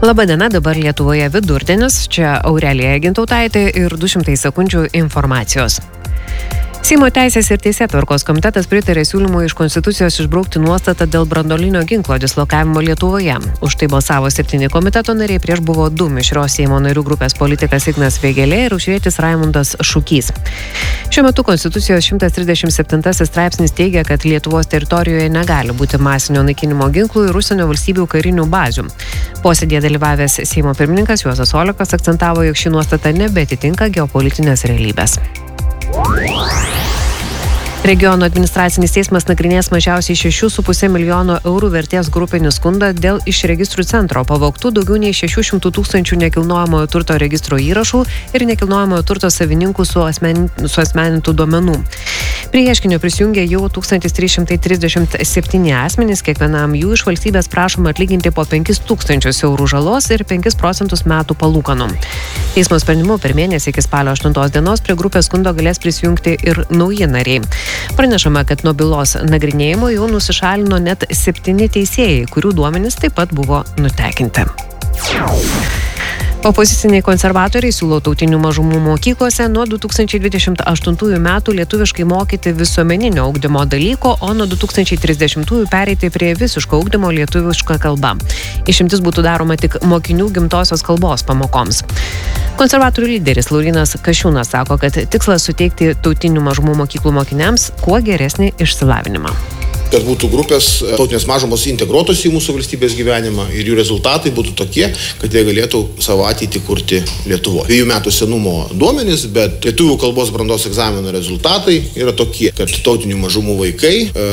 Labadiena, dabar Lietuvoje vidurdienis, čia Aurelija Gintautaitė ir 200 sekundžių informacijos. Seimo Teisės ir Teisėtvarkos komitetas pritarė siūlymui iš Konstitucijos išbraukti nuostatą dėl branduolinio ginklo dislokavimo Lietuvoje. Už tai balsavo 7 komiteto nariai, prieš buvo 2 mišrios Seimo narių grupės politikas Ignas Vėgėlė ir aušrietis Raimundas Šukys. Šiuo metu Konstitucijos 137 straipsnis teigia, kad Lietuvos teritorijoje negali būti masinio naikinimo ginklų ir užsienio valstybių karinių bazių. Posėdėje dalyvavęs Seimo pirmininkas Juozas Olekas akcentavo, jog ši nuostata nebeatitinka geopolitinės realybės. Regiono administracinis teismas nagrinės mažiausiai 6,5 milijono eurų vertės grupinį skundą dėl iš registrų centro pavogtų daugiau nei 600 tūkstančių nekilnojamojo turto registro įrašų ir nekilnojamojo turto savininkų suasmenintų duomenų. Prie ieškinio prisijungė jau 1337 asmenys, kiekvienam jų iš valstybės prašoma atlyginti po 5 000 eurų žalos ir 5% metų palūkanų. Teismo sprendimu per mėnesį iki spalio 8 dienos prie grupės skundo galės prisijungti ir nauji nariai. Pranešama, kad nuo bylos nagrinėjimo jau nusišalino net 7 teisėjai, kurių duomenys taip pat buvo nutekinti. Opoziciniai konservatoriai siūlo tautinių mažumų mokyklose nuo 2028 metų lietuviškai mokyti visuomeninio ugdymo dalyko, o nuo 2030 pereiti prie visiško ugdymo lietuviška kalba. Išimtis būtų daroma tik mokinių gimtosios kalbos pamokoms. Konservatorių lyderis Laurynas Kasčiūnas sako, kad tikslas suteikti tautinių mažumų mokyklų mokiniams kuo geresnį išsilavinimą. Kad būtų grupės tautinės mažumos integruotos į mūsų valstybės gyvenimą ir jų rezultatai būtų tokie, kad jie galėtų savo ateitį kurti Lietuvoje. 2 metų senumo duomenys, bet lietuvių kalbos brandos egzamino rezultatai yra tokie, kad tautinių mažumų vaikai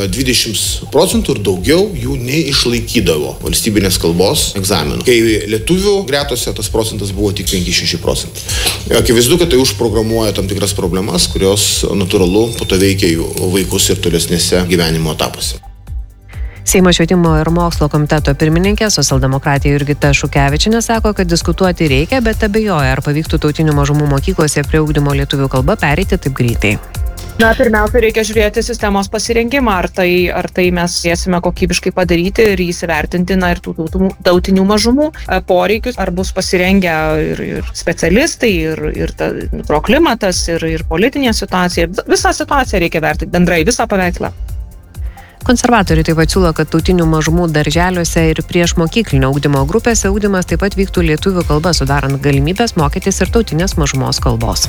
20% ir daugiau jų neišlaikydavo valstybinės kalbos egzaminų. Kai lietuvių gretose tas procentas buvo tik 5-6%. Akivaizdu, kad tai užprogramuoja tam tikras problemas, kurios natūralu po to veikia jų vaikus ir tolesnėse gyvenimo etapuose. Seimo švietimo ir mokslo komiteto pirmininkė, socialdemokratė Jurgita Šukevičienė sako, kad diskutuoti reikia, bet abejoja, ar pavyktų tautinių mažumų mokyklose prie ugdymo lietuvių kalba pereiti taip greitai. Pirmiausia, reikia žiūrėti sistemos pasirengimą, ar tai mes sėsime kokybiškai padaryti ir įsivertinti ir tų tautinių mažumų poreikius, ar bus pasirengę ir specialistai, ir mikroklimatas, ir politinė situacija. Visą situaciją reikia vertinti bendrai, visą paveikslą. Konservatoriai taip pat siūlo, kad tautinių mažumų darželiuose ir priešmokyklinio ugdymo grupėse ugdymas taip pat vyktų lietuvių kalba, sudarant galimybės mokytis ir tautinės mažumos kalbos.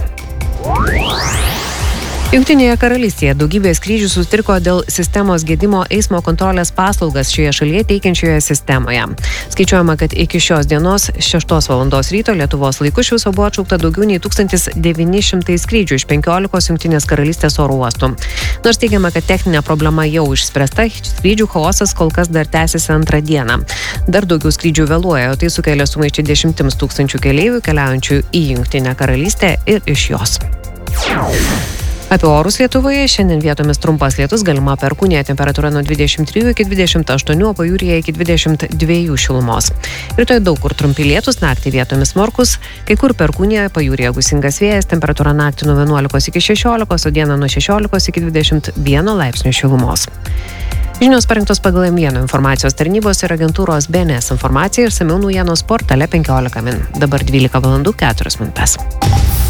Jungtinėje karalystėje daugybė skrydžių sutriko dėl sistemos gedimo eismo kontrolės paslaugas šioje šalyje teikiančioje sistemoje. Skaičiuojama, kad iki šios dienos 6 valandos ryto Lietuvos laiku iš viso buvo atšaukta daugiau nei 1900 skrydžių iš 15 Jungtinės karalystės oro uostų. Nors teigiama, kad techninė problema jau išspręsta, skrydžių chaosas kol kas dar tęsiasi 2 dieną. Dar daugiau skrydžių vėluoja, o tai sukelia sumaištį 10 000 keleivių keliaujančių į Jungtinę karalystę ir iš jos. Apie orus Lietuvoje šiandien vietomis trumpas lietus, galima perkūnija, temperatūra nuo 23 iki 28, o pajūryje iki 22 šilumos. Rytoj daug kur trumpi lietus, naktį vietomis smarkūs, kai kur perkūnija, pajūryje gūsingas vėjas, temperatūra naktį nuo 11 iki 16, o dieną nuo 16 iki 21 laipsnių šilumos. Žinios parengtos pagal M1 informacijos tarnybos ir agentūros BNS informaciją ir samiau naujienos portale 15 min. Dabar 12 valandų 4 minutės.